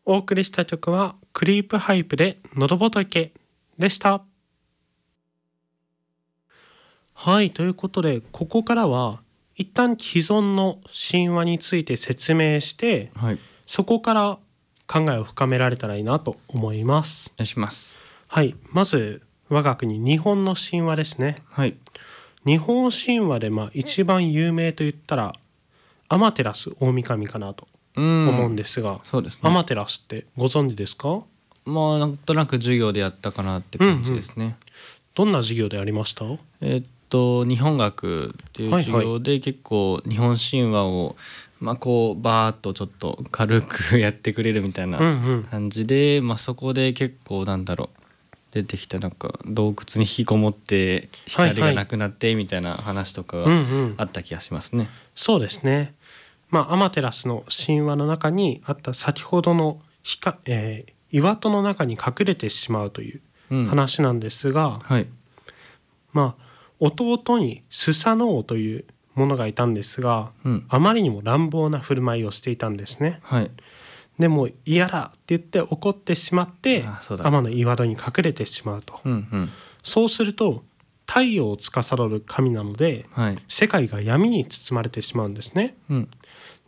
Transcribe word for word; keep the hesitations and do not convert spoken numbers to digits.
お送りした曲はクリープハイプで喉仏でした。はい、ということでここからは一旦既存の神話について説明して、 はい、 そこから考えを深められたらいいなと思います。 お願いします。 はい、まず我が国日本の神話ですね。 はい、 日本神話でまあ一番有名と言ったらアマテラス大神かなと思うんですが、 そうですね。 アマテラスってご存知ですか？ まあなんとなく授業でやったかなって感じですね。うんうん、 どんな授業でありました？ えー、っと日本学っていう授業で結構日本神話をまあこうバーッとちょっと軽くやってくれるみたいな感じで、うんうん、まあそこで結構なんだろう出てきたなんか洞窟に引きこもって光がなくなってみたいな話とかがあった気がしますね。 うんうん、そうですね。まあアマテラスの神話の中にあった先ほどのひか、えー、岩戸の中に隠れてしまうという話なんですが、うんはい、まあ弟にスサノオというものがいたんですが、うん、あまりにも乱暴な振る舞いをしていたんですね。はい、でも嫌だって言って怒ってしまって天の岩戸に隠れてしまうと、うんうん、そうすると太陽を司る神なので、はい、世界が闇に包まれてしまうんですね。うん、